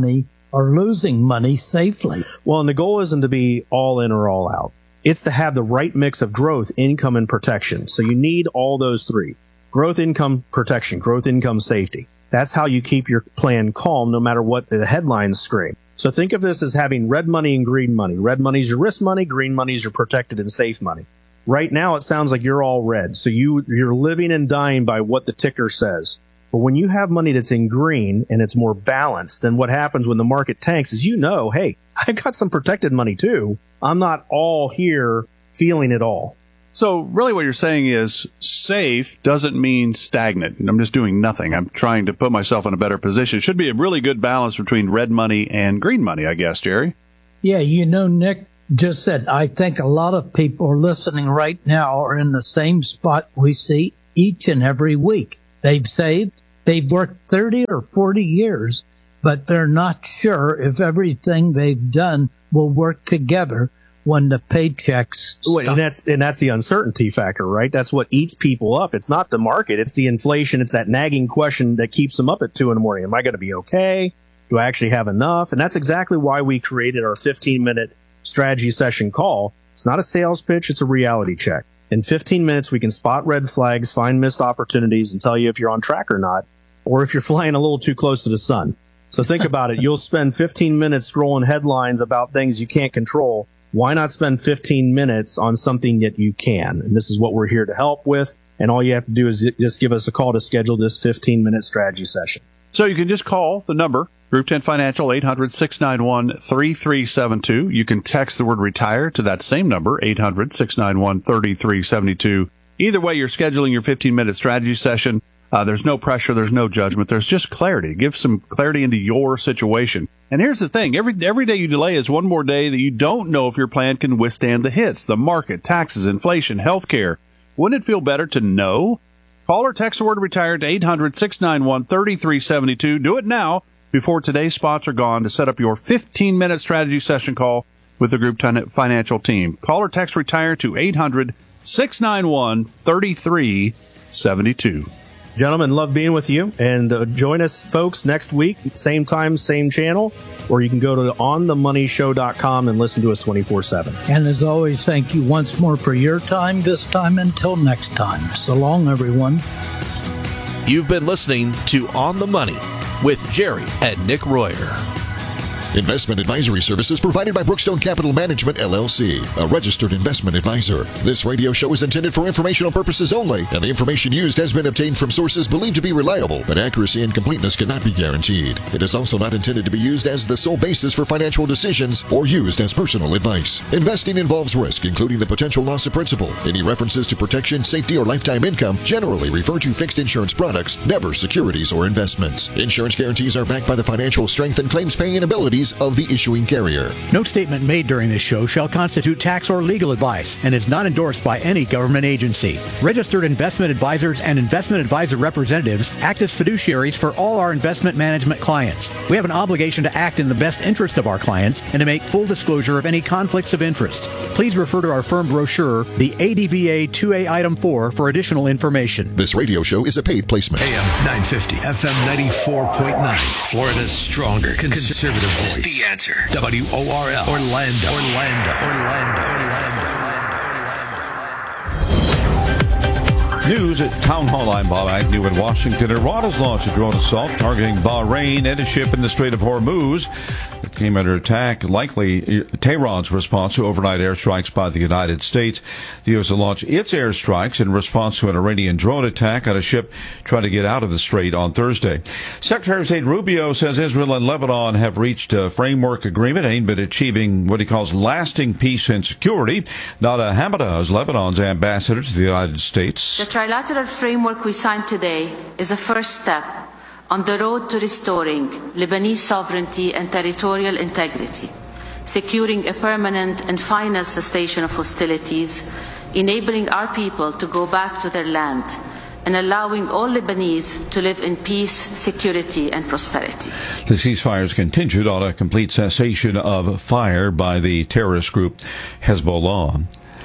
Speaker 1: are losing money safely.
Speaker 2: Well, and the goal isn't to be all in or all out. It's to have the right mix of growth, income, and protection. So you need all those three. Growth, income, protection. Growth, income, safety. That's how you keep your plan calm no matter what the headlines scream. So think of this as having red money and green money. Red money is your risk money. Green money is your protected and safe money. Right now, it sounds like you're all red. So you, you're living and dying by what the ticker says. But when you have money that's in green and it's more balanced, then what happens when the market tanks is, you know, hey, I got some protected money too. I'm not all here feeling it all.
Speaker 3: So really what you're saying is safe doesn't mean stagnant. I'm just doing nothing. I'm trying to put myself in a better position. It should be a really good balance between red money and green money, I guess, Jerry.
Speaker 1: Yeah, you know, Nick just said, I think a lot of people listening right now are in the same spot we see each and every week. They've saved, they've worked thirty or forty years, but they're not sure if everything they've done will work together when the paychecks stop.
Speaker 2: And that's, and that's the uncertainty factor, right? That's what eats people up. It's not the market. It's the inflation. It's that nagging question that keeps them up at two in the morning. Am I going to be okay? Do I actually have enough? And that's exactly why we created our fifteen minute strategy session call. It's not a sales pitch. It's a reality check. In fifteen minutes, we can spot red flags, find missed opportunities, and tell you if you're on track or not, or if you're flying a little too close to the sun. So think about it. You'll spend fifteen minutes scrolling headlines about things you can't control. Why not spend fifteen minutes on something that you can? And this is what we're here to help with. And all you have to do is just give us a call to schedule this fifteen minute strategy session.
Speaker 3: So you can just call the number, Group ten Financial, eight hundred, six nine one, three three seven two. You can text the word retire to that same number, eight hundred, six nine one, three three seven two. Either way, you're scheduling your fifteen minute strategy session. Uh, there's no pressure. There's no judgment. There's just clarity. Give some clarity into your situation. And here's the thing. Every every day you delay is one more day that you don't know if your plan can withstand the hits, the market, taxes, inflation, healthcare. Wouldn't it feel better to know? Call or text the word retire to eight hundred, six nine one, three three seven two. Do it now before today's spots are gone to set up your fifteen minute strategy session call with the Group ten Financial team. Call or text retire to eight hundred, six nine one, three three seven two.
Speaker 2: Gentlemen, love being with you. And uh, join us, folks, next week, same time, same channel, or you can go to on the money show dot com and listen to us twenty-four seven.
Speaker 1: And as always, thank you once more for your time this time. Until next time. So long, everyone.
Speaker 9: You've been listening to On the Money with Jerry and Nick Royer.
Speaker 10: Investment advisory services provided by Brookstone Capital Management, L L C, a registered investment advisor. This radio show is intended for informational purposes only, and the information used has been obtained from sources believed to be reliable, but accuracy and completeness cannot be guaranteed. It is also not intended to be used as the sole basis for financial decisions or used as personal advice. Investing involves risk, including the potential loss of principal. Any references to protection, safety, or lifetime income generally refer to fixed insurance products, never securities or investments. Insurance guarantees are backed by the financial strength and claims-paying abilities of the issuing carrier.
Speaker 11: No statement made during this show shall constitute tax or legal advice and is not endorsed by any government agency. Registered investment advisors and investment advisor representatives act as fiduciaries for all our investment management clients. We have an obligation to act in the best interest of our clients and to make full disclosure of any conflicts of interest. Please refer to our firm brochure, the A D V A two A Item four, for additional information.
Speaker 10: This radio show is a paid placement.
Speaker 12: A M nine fifty, F M ninety-four point nine, Florida's stronger conservative voice. The Answer. W O R L. Orlando. Orlando. Orlando. Orlando.
Speaker 13: News at Town Hall. I'm Bob Agnew in Washington. Iran has launched a drone assault targeting Bahrain and a ship in the Strait of Hormuz. It came under attack, likely Tehran's response to overnight airstrikes by the United States. The U S will launch its airstrikes in response to an Iranian drone attack on a ship trying to get out of the strait on Thursday. Secretary of State Rubio says Israel and Lebanon have reached a framework agreement aimed at achieving what he calls lasting peace and security. Nada Hamada is Lebanon's ambassador to the United States.
Speaker 14: The trilateral framework we signed today is a first step on the road to restoring Lebanese sovereignty and territorial integrity, securing a permanent and final cessation of hostilities, enabling our people to go back to their land, and allowing all Lebanese to live in peace, security, and prosperity.
Speaker 13: The ceasefire is contingent on a complete cessation of fire by the terrorist group Hezbollah.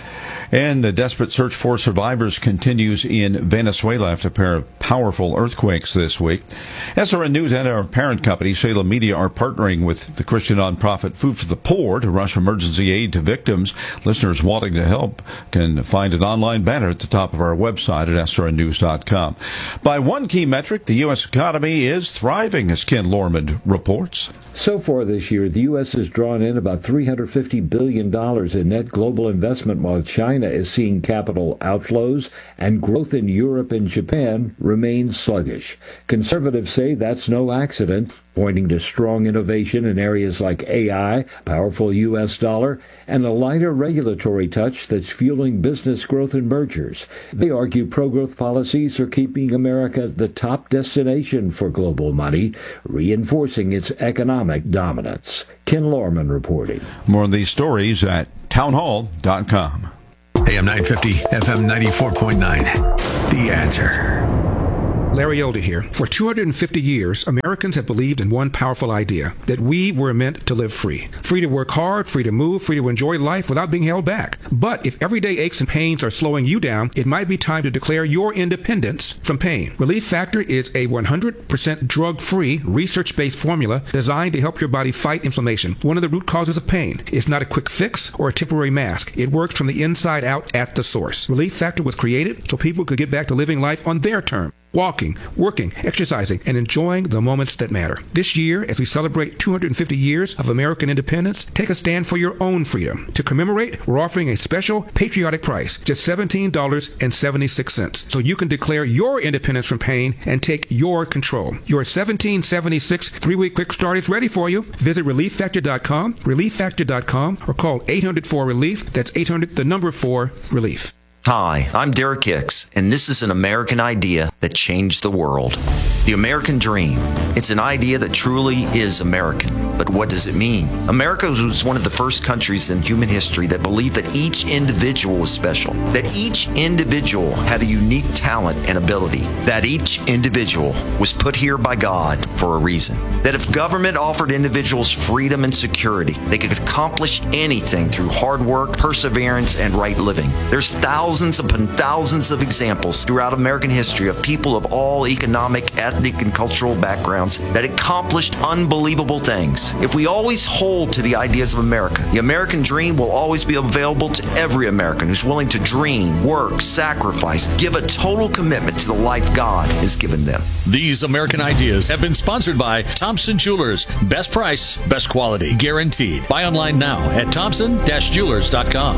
Speaker 13: And the desperate search for survivors continues in Venezuela after a pair of powerful earthquakes this week. S R N News and our parent company, Salem Media, are partnering with the Christian nonprofit Food for the Poor to rush emergency aid to victims. Listeners wanting to help can find an online banner at the top of our website at S R N news dot com. By one key metric, the U S economy is thriving, as Ken Lorman reports.
Speaker 15: So far this year, the U S has drawn in about three hundred fifty billion dollars in net global investment, while China is seeing capital outflows, and growth in Europe and Japan remains sluggish. Conservatives say that's no accident, pointing to strong innovation in areas like A I, powerful U S dollar, and a lighter regulatory touch that's fueling business growth and mergers. They argue pro-growth policies are keeping America the top destination for global money, reinforcing its economic dominance. Ken Lorman reporting.
Speaker 13: More on these stories at townhall dot com.
Speaker 12: A M nine fifty, F M ninety-four point nine. The Answer.
Speaker 16: Larry Elder here. For two hundred fifty years, Americans have believed in one powerful idea, that we were meant to live free. Free to work hard, free to move, free to enjoy life without being held back. But if everyday aches and pains are slowing you down, it might be time to declare your independence from pain. Relief Factor is a one hundred percent drug-free, research-based formula designed to help your body fight inflammation, one of the root causes of pain. It's not a quick fix or a temporary mask. It works from the inside out at the source. Relief Factor was created so people could get back to living life on their terms. Walking, working, exercising, and enjoying the moments that matter. This year, as we celebrate two hundred fifty years of American independence, take a stand for your own freedom. To commemorate, we're offering a special patriotic price, just seventeen dollars and seventy-six cents, so you can declare your independence from pain and take your control. Your seventeen seventy-six three-week quick start is ready for you. Visit relief factor dot com, relief factor dot com, or call eight hundred four relief. That's eight hundred, the number four, relief.
Speaker 17: Hi, I'm Derek Hicks, and this is an American idea that changed the world. The American dream. It's an idea that truly is American. But what does it mean? America was one of the first countries in human history that believed that each individual was special, that each individual had a unique talent and ability, that each individual was put here by God for a reason, that if government offered individuals freedom and security, they could accomplish anything through hard work, perseverance, and right living. There's thousands Thousands upon thousands of examples throughout American history of people of all economic, ethnic, and cultural backgrounds that accomplished unbelievable things. If we always hold to the ideas of America, the American dream will always be available to every American who's willing to dream, work, sacrifice, give a total commitment to the life God has given them.
Speaker 18: These American ideas have been sponsored by Thompson Jewelers. Best price, best quality, guaranteed. Buy online now at thompson dash jewelers dot com.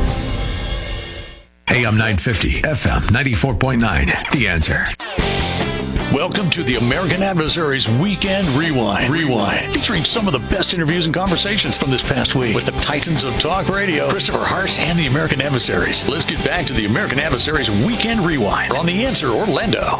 Speaker 12: A M nine fifty, F M ninety-four point nine. The Answer.
Speaker 18: Welcome to the American Adversaries Weekend Rewind. Rewind. Featuring some of the best interviews and conversations from this past week with the Titans of Talk Radio, Christopher Hart, and the American Adversaries. Let's get back to the American Adversaries Weekend Rewind on The Answer Orlando.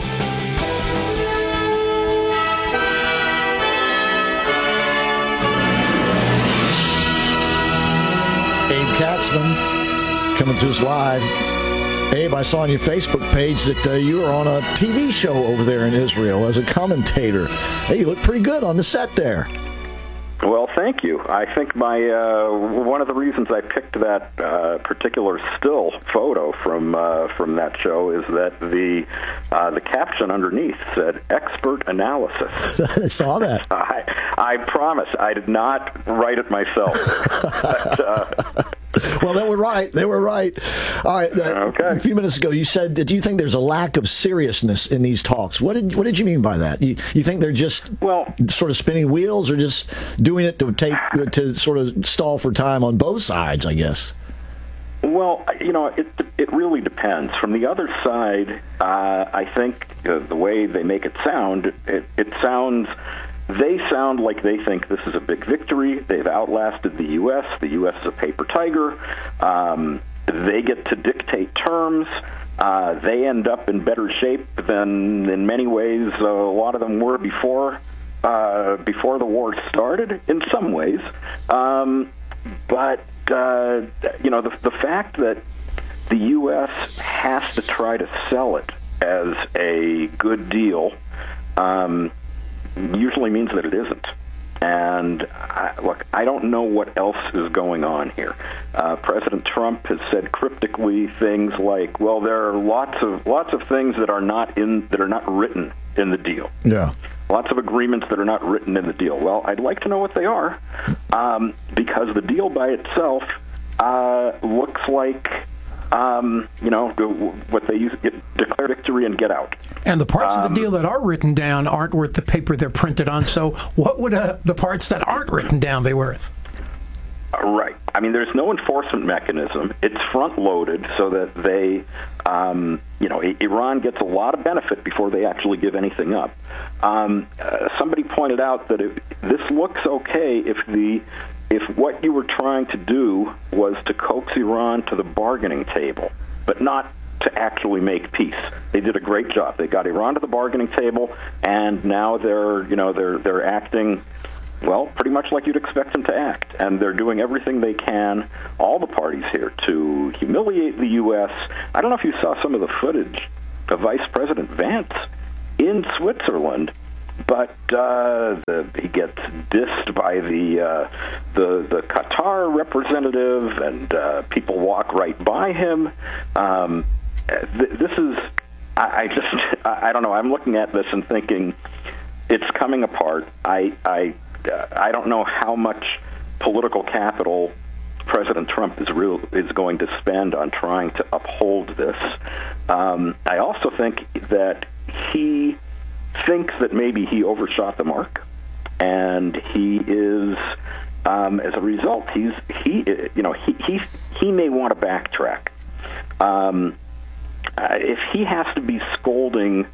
Speaker 19: Abe Katzman coming to us live. Abe, I saw on your Facebook page that uh, you were on a T V show over there in Israel as a commentator. Hey, you look pretty good on the set there.
Speaker 20: Well, thank you. I think my uh, one of the reasons I picked that uh, particular still photo from uh, from that show is that the uh, the caption underneath said "expert analysis."
Speaker 19: I saw that.
Speaker 20: I, I promise I did not write it myself. but, uh,
Speaker 19: well, they were right. They were right. All right. Uh,
Speaker 20: okay.
Speaker 19: A few minutes ago, you said, "Do you think there's a lack of seriousness in these talks?" What did What did you mean by that? You You think they're just
Speaker 20: well
Speaker 19: sort of spinning wheels, or just doing it to take to sort of stall for time on both sides? I guess.
Speaker 20: Well, you know, it it really depends. From the other side, uh, I think uh, the way they make it sound, it, it sounds. They sound like they think this is a big victory. They've outlasted the U S. The U S is a paper tiger. Um, they get to dictate terms. Uh, they end up in better shape than, in many ways, uh, a lot of them were before uh, before the war started. In some ways, um, but uh, you know, the, the fact that the U S has to try to sell it as a good deal. Um, usually means that it isn't. And I, look, I don't know what else is going on here. Uh, President Trump has said cryptically things like, "Well, there are lots of lots of things that are not in that are not written in the deal.
Speaker 19: Yeah,
Speaker 20: lots of agreements that are not written in the deal." Well, I'd like to know what they are, um, because the deal by itself uh, looks like, um, you know, what they use: get, declare victory and get out.
Speaker 21: And the parts
Speaker 20: um,
Speaker 21: of the deal that are written down aren't worth the paper they're printed on. So what would uh, the parts that aren't written down be worth?
Speaker 20: Right. I mean, there's no enforcement mechanism. It's front-loaded so that they, um, you know, Iran gets a lot of benefit before they actually give anything up. Um, uh, somebody pointed out that if, this looks okay if the if what you were trying to do was to coax Iran to the bargaining table, but not to actually make peace. They did a great job. They got Iran to the bargaining table, and now they're, you know, they're they're acting, well, pretty much like you'd expect them to act. And they're doing everything they can, all the parties here, to humiliate the U S. I don't know if you saw some of the footage of Vice President Vance in Switzerland, but uh, the, he gets dissed by the uh, the the Qatar representative, and uh, people walk right by him. Um, th- this is, I, I just, I don't know. I'm looking at this and thinking, it's coming apart. I, I, uh, I don't know how much political capital President Trump is real is going to spend on trying to uphold this. Um, I also think that he thinks that maybe he overshot the mark, and he is, um, as a result, he's he, you know, he he he may want to backtrack. Um, uh, if he has to be scolding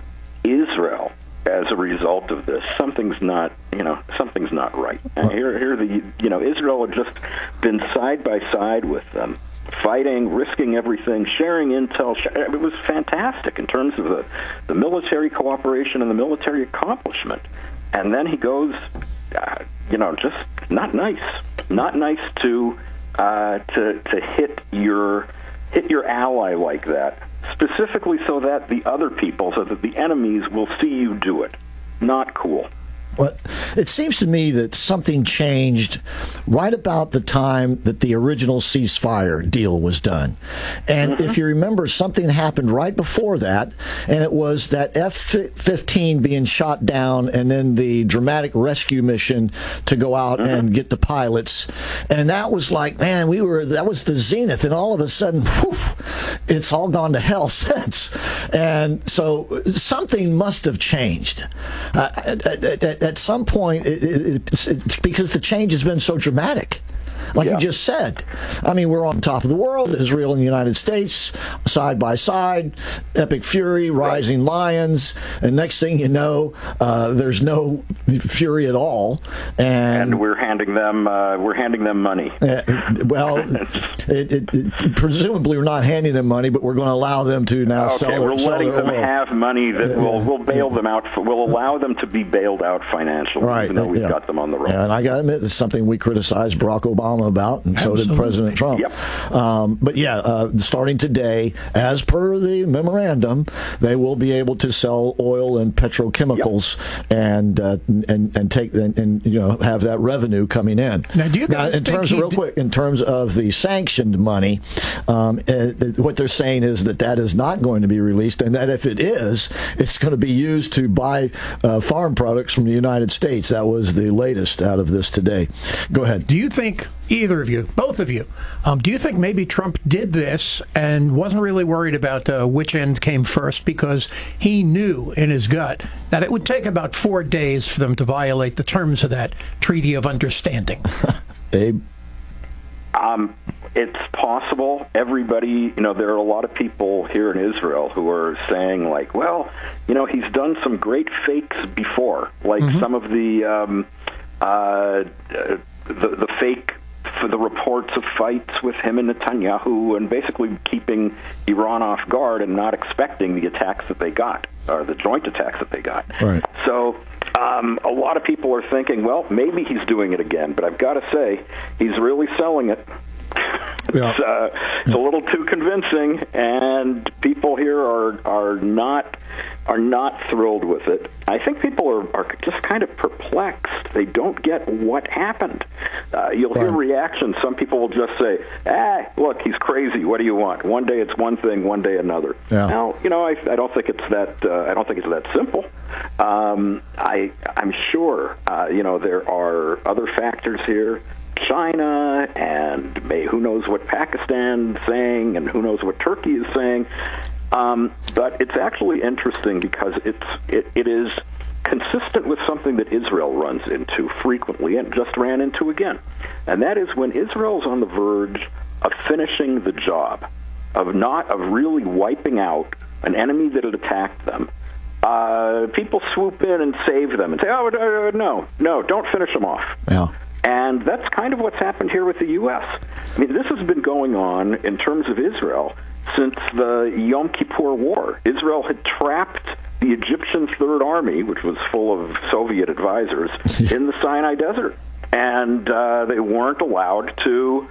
Speaker 20: Israel as a result of this, something's not, you know, something's not right. And here, here, the you know, Israel had just been side by side with them, fighting, risking everything, sharing intel. It was fantastic in terms of the, the military cooperation and the military accomplishment. And then he goes, uh, you know, just not nice, not nice to uh, to to hit your hit your ally like that, specifically so that the other people, so that the enemies will see you do it. Not cool.
Speaker 19: Well, it seems to me that something changed right about the time that the original ceasefire deal was done. And mm-hmm. if you remember, something happened right before that, and it was that F fifteen being shot down and then the dramatic rescue mission to go out mm-hmm. and get the pilots. And that was like, man, we were, that was the zenith. And all of a sudden, whew, it's all gone to hell since. And so something must have changed. Uh, at, at, at some point, it, it, it's, it's because the change has been so dramatic. Like yeah. you just said. I mean, we're on top of the world, Israel and the United States, side by side, epic fury, rising right. lions, and next thing you know, uh, there's no fury at all. And,
Speaker 20: and we're handing them uh, we're handing them money.
Speaker 19: Uh, well, it, it, it, presumably we're not handing them money, but we're going to allow them to now
Speaker 20: okay,
Speaker 19: sell
Speaker 20: we're
Speaker 19: their,
Speaker 20: letting
Speaker 19: sell
Speaker 20: them
Speaker 19: oil.
Speaker 20: have money that will will bail them out. For, we'll allow them to be bailed out financially,
Speaker 19: right.
Speaker 20: even though we've
Speaker 19: yeah.
Speaker 20: got them on the road.
Speaker 19: Yeah, and I got to admit, it's something we criticized Barack Obama about, and so Absolutely. did President Trump.
Speaker 20: Yep.
Speaker 19: Um, but yeah, uh, starting today, as per the memorandum, they will be able to sell oil and petrochemicals yep. and, uh, and and take and, and you know have that revenue coming in.
Speaker 21: Now, do you guys
Speaker 19: now, in
Speaker 21: think
Speaker 19: terms of real
Speaker 21: d-
Speaker 19: quick, in terms of the sanctioned money, um, uh, what they're saying is that that is not going to be released, and that if it is, it's going to be used to buy uh, farm products from the United States. That was the latest out of this today. Go ahead.
Speaker 21: Do you think, either of you, both of you, um, do you think maybe Trump did this and wasn't really worried about uh, which end came first, because he knew in his gut that it would take about four days for them to violate the terms of that Treaty of Understanding?
Speaker 19: Abe?
Speaker 20: Um, it's possible. Everybody, you know, there are a lot of people here in Israel who are saying, like, well, you know, he's done some great fakes before, like mm-hmm. some of the, um, uh, the the fake for the reports of fights with him and Netanyahu, and basically keeping Iran off guard and not expecting the attacks that they got, or the joint attacks that they got.
Speaker 19: Right.
Speaker 20: So um, a lot of people are thinking, well, maybe he's doing it again, but I've got to say, he's really selling it.
Speaker 19: Yeah.
Speaker 20: It's, uh, it's a little too convincing, and people here are are not are not thrilled with it. I think people are, are just kind of perplexed. They don't get what happened. Uh, you'll hear reactions. Some people will just say, ah, look, he's crazy. What do you want? One day it's one thing, one day another.
Speaker 19: Yeah.
Speaker 20: Now, you know, I, I don't think it's that. Uh, I don't think it's that simple. Um, I, I'm sure, uh, you know, there are other factors here. China and may, who knows what Pakistan's saying and who knows what Turkey is saying. Um, but it's actually interesting because it's it, it is consistent with something that Israel runs into frequently and just ran into again. And that is when Israel's on the verge of finishing the job, of not of really wiping out an enemy that had attacked them. Uh, people swoop in and save them and say, oh, uh, no, no, don't finish them off.
Speaker 19: Yeah.
Speaker 20: And that's kind of what's happened here with the U S. I mean, this has been going on in terms of Israel since the Yom Kippur War. Israel had trapped the Egyptian Third Army, which was full of Soviet advisors, in the Sinai Desert. And uh, they weren't allowed to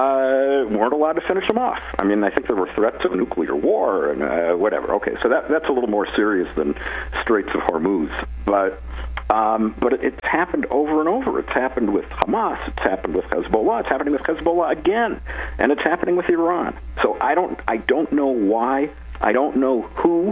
Speaker 20: uh, weren't allowed to finish them off. I mean, I think there were threats of nuclear war and uh, whatever. Okay, so that that's a little more serious than Straits of Hormuz. But um, but it, it's happened over and over. It's happened with Hamas. It's happened with Hezbollah. It's happening with Hezbollah again, and it's happening with Iran. So I don't I don't know why. I don't know who.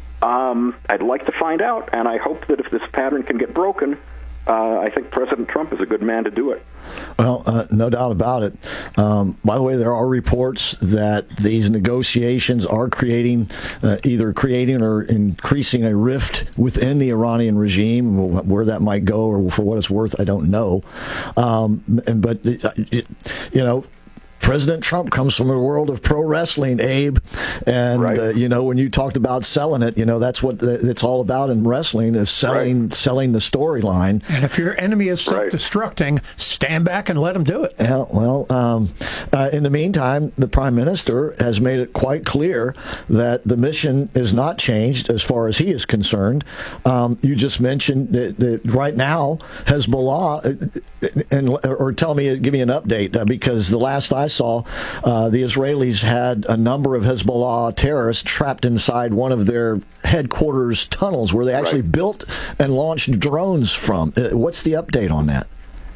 Speaker 20: Um, I'd like to find out, and I hope that if this pattern can get broken, Uh, I think President Trump is a good man to do it.
Speaker 19: Well, uh, no doubt about it. Um, by the way, there are reports that these negotiations are creating, uh, either creating or increasing a rift within the Iranian regime. Where that might go, or for what it's worth, I don't know. Um, but, it, it, you know, President Trump comes from a world of pro wrestling, Abe, and right. uh, you know when you talked about selling it, you know that's what the, it's all about in wrestling is selling right. selling the storyline.
Speaker 21: And if your enemy is self-destructing, right. stand back and let him do it.
Speaker 19: Yeah, well, um, uh, in the meantime, the Prime Minister has made it quite clear that the mission is not changed as far as he is concerned. Um, you just mentioned that, that right now Hezbollah, and or tell me, give me an update uh, because the last I saw, uh, the Israelis had a number of Hezbollah terrorists trapped inside one of their headquarters tunnels where they actually right. built and launched drones from. Uh, what's the update on that?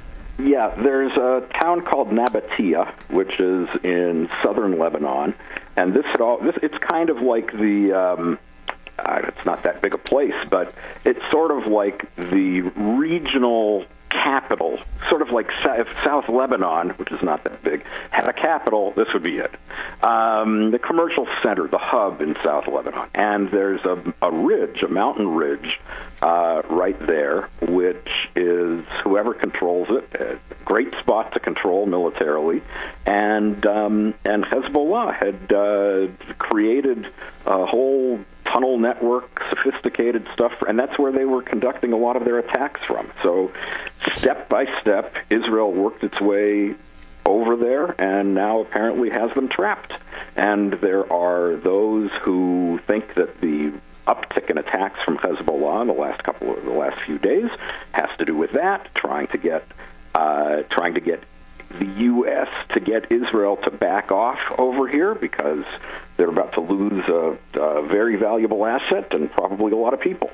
Speaker 20: Yeah, there's a town called Nabatea, which is in southern Lebanon, and this, had all, this it's kind of like the, um, uh, it's not that big a place, but it's sort of like the regional capital, sort of like if South Lebanon, which is not that big, had a capital, this would be it. Um, the commercial center, the hub in South Lebanon. And there's a, a ridge, a mountain ridge uh, right there, which is whoever controls it, a great spot to control militarily. And, um, and Hezbollah had uh, created a whole tunnel network, sophisticated stuff, and that's where they were conducting a lot of their attacks from. So step by step, Israel worked its way over there and now apparently has them trapped. And there are those who think that the uptick in attacks from Hezbollah in the last couple of the last few days has to do with that, trying to get uh, trying to get the U S to get Israel to back off over here because they're about to lose a, a very valuable asset and probably a lot of people.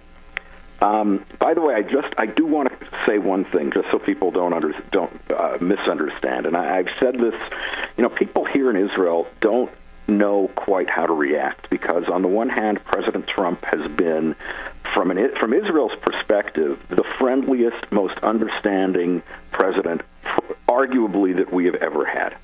Speaker 20: Um, by the way, I just I do want to say one thing, just so people don't under, don't uh, misunderstand. And I, I've said this, you know, people here in Israel don't know quite how to react because, on the one hand, President Trump has been, from an from Israel's perspective, the friendliest, most understanding president, arguably, that we have ever had,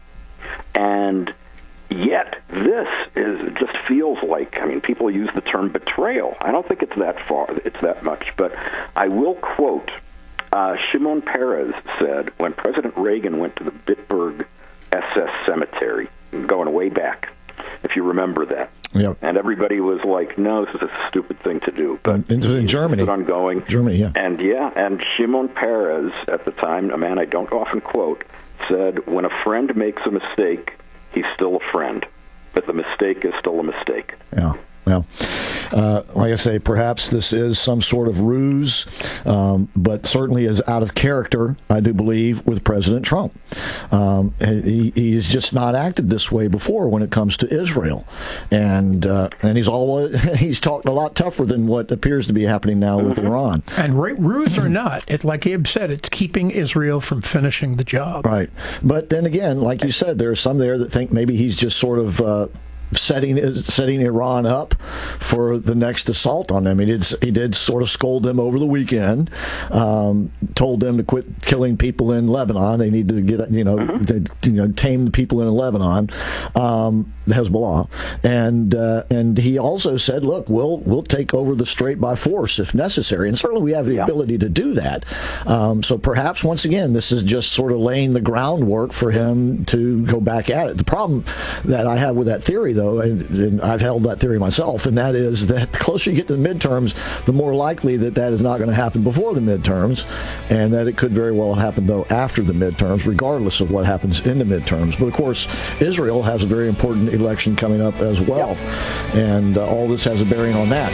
Speaker 20: and yet this is just feels like, I mean, people use the term betrayal. I don't think it's that far, it's that much, but I will quote, uh, Shimon Peres said, when President Reagan went to the Bitburg S S cemetery, going way back, if you remember that.
Speaker 19: Yep.
Speaker 20: And everybody was like, no, this is a stupid thing to do. But
Speaker 19: it was in Germany.
Speaker 20: On going.
Speaker 19: Germany, yeah.
Speaker 20: And yeah, and Shimon Peres, at the time, a man I don't often quote, said, when a friend makes a mistake, he's still a friend, but the mistake is still a mistake.
Speaker 19: Yeah, well, uh, like I say, perhaps this is some sort of ruse, um, but certainly is out of character, I do believe, with President Trump. Um, he, he's just not acted this way before when it comes to Israel, and uh, and he's always he's talking a lot tougher than what appears to be happening now with Iran.
Speaker 21: And ruse or not, it, like Abe said, it's keeping Israel from finishing the job.
Speaker 19: Right, but then again, like you said, there are some there that think maybe he's just sort of uh, setting setting Iran up for the next assault on them. He did he did sort of scold them over the weekend, um, told them to quit killing people in Lebanon. They need to get you know mm-hmm. to, you know tame the people in Lebanon, um, Hezbollah, and uh, and he also said, look, we'll we'll take over the Strait by force if necessary, and certainly we have the yeah. ability to do that. Um, so perhaps once again, this is just sort of laying the groundwork for him to go back at it. The problem that I have with that theory, though, and, and I've held that theory myself, and that is that the closer you get to the midterms, the more likely that that is not going to happen before the midterms, and that it could very well happen, though, after the midterms, regardless of what happens in the midterms. But, of course, Israel has a very important election coming up as well, yep. and uh, all this has a bearing on that.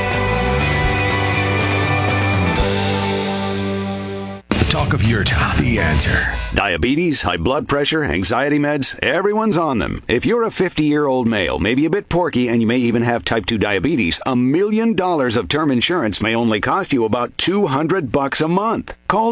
Speaker 12: Talk of your town. The Answer.
Speaker 4: Diabetes, high blood pressure, anxiety meds, everyone's on them. If you're a fifty-year-old male, maybe a bit porky, and you may even have type two diabetes, a million dollars of term insurance may only cost you about two hundred bucks a month. Call